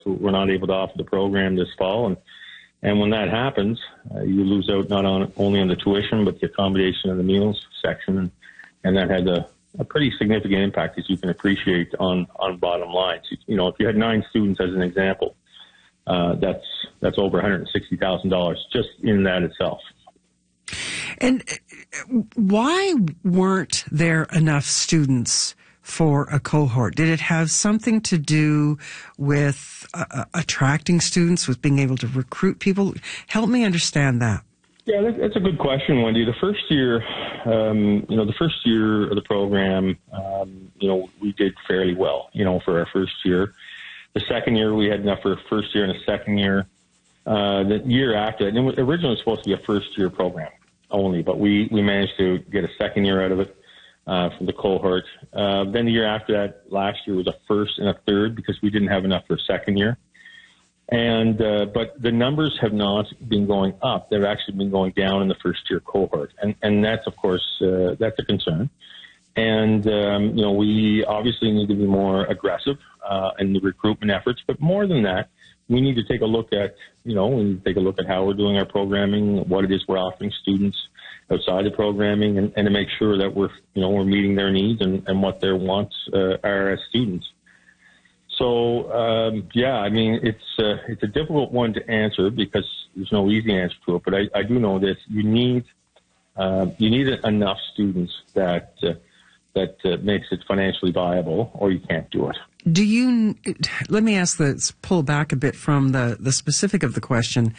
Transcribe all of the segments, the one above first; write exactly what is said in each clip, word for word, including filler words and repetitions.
we're not able to offer the program this fall. And, and when that happens, uh, you lose out not on, only on the tuition, but the accommodation and the meals section. And, and that has a, a pretty significant impact, as you can appreciate, on, on bottom lines. You know, if you had nine students, as an example, uh, that's that's over one hundred sixty thousand dollars just in that itself. And why weren't there enough students for a cohort? Did it have something to do with uh, attracting students, with being able to recruit people? Help me understand that. Yeah, that's a good question, Wendy. The first year, um, you know, the first year of the program, um, you know, we did fairly well, you know, for our first year. The second year, we had enough for a first year and a second year. Uh, the year after, and it was originally supposed to be a first year program only, but we, we managed to get a second year out of it uh, from the cohort. Uh, then the year after that, last year, was a first and a third because we didn't have enough for a second year. And uh, but the numbers have not been going up; they've actually been going down in the first year cohort, and and that's of course uh, that's a concern. And um, you know, we obviously need to be more aggressive uh, in the recruitment efforts, but more than that, we need to take a look at, you know, we need to take a look at how we're doing our programming, what it is we're offering students outside the programming, and, and to make sure that we're, you know, we're meeting their needs and, and what their wants uh, are as students. So, um, yeah, I mean, it's uh, it's a difficult one to answer because there's no easy answer to it. But I, I do know this: you need uh, you need enough students that uh, that uh, makes it financially viable, or you can't do it. Do you, let me ask this, pull back a bit from the, the specific of the question.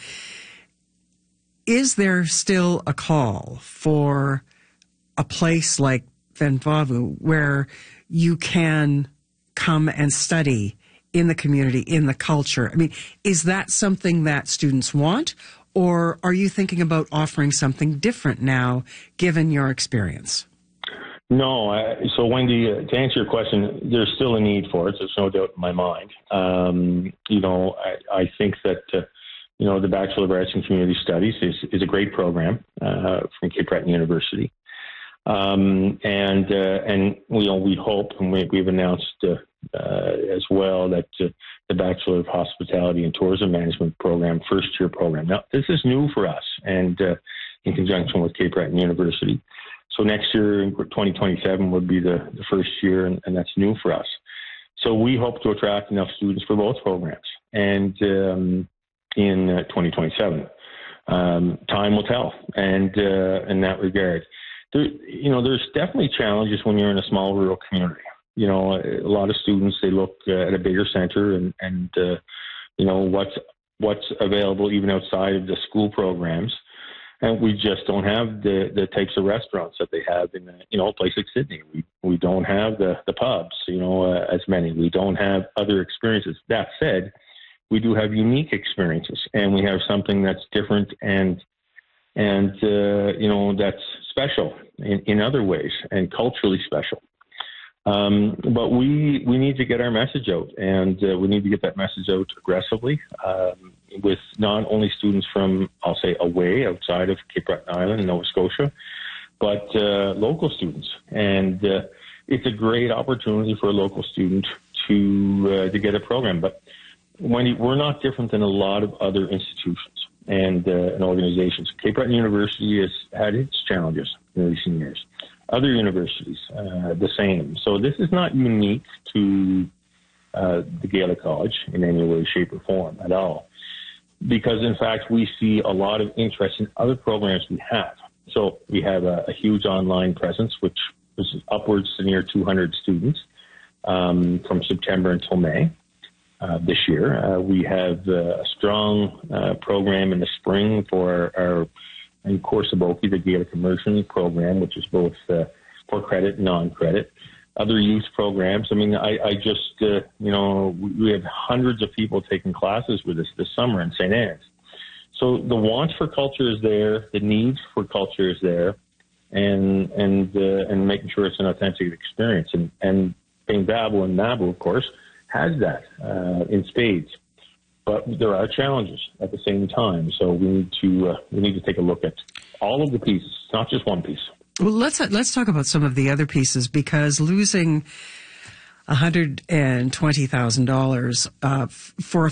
Is there still a call for a place like Venvavu where you can come and study in the community, in the culture? I mean, is that something that students want, or are you thinking about offering something different now, given your experience? No. I, so, Wendy, uh, to answer your question, there's still a need for it. There's no doubt in my mind. Um, you know, I, I think that, uh, you know, the Bachelor of Arts in Community Studies is, is a great program uh, from Cape Breton University. Um, and, uh, and, you know, we hope, and we, we've announced uh, uh, as well that uh, the Bachelor of Hospitality and Tourism Management program, first year program. Now, this is new for us, and uh, in conjunction with Cape Breton University. So next year, in twenty twenty-seven, would be the, the first year, and, and that's new for us. So we hope to attract enough students for both programs, and um, in uh, twenty twenty-seven, um, time will tell. And uh, in that regard, there, you know, there's definitely challenges when you're in a small rural community. You know, a lot of students, they look uh, at a bigger center, and and uh, you know what's what's available even outside of the school programs. And we just don't have the, the types of restaurants that they have in, you know, a place like Sydney. We we don't have the, the pubs, you know, uh, as many. We don't have other experiences. That said, we do have unique experiences, and we have something that's different and, and uh, you know, that's special in, in other ways and culturally special. Um, but we we need to get our message out, and uh, we need to get that message out aggressively um, with not only students from, I'll say, away outside of Cape Breton Island and Nova Scotia, but uh, local students. And uh, it's a great opportunity for a local student to uh, to get a program. But Wendy, we're not different than a lot of other institutions and, uh, and organizations. Cape Breton University has had its challenges in recent years. Other universities, uh, the same. So this is not unique to uh, the Gaelic College in any way, shape, or form at all. Because, in fact, we see a lot of interest in other programs we have. So we have a, a huge online presence, which is upwards to near two hundred students um, from September until May uh, this year. Uh, we have uh, a strong uh, program in the spring for our in Coursaboki, the Gaelic Immersion program, which is both uh, for credit and non-credit. Other youth programs. I mean, I, I just, uh, you know, we, we have hundreds of people taking classes with us this summer in Saint Anne's. So the want for culture is there, the need for culture is there, and and uh, and making sure it's an authentic experience. And and Venvavu and Nabu, of course, has that uh, in spades. But there are challenges at the same time, so we need to uh, we need to take a look at all of the pieces, not just one piece. Well, let's let's talk about some of the other pieces, because losing one hundred twenty thousand dollars uh, for a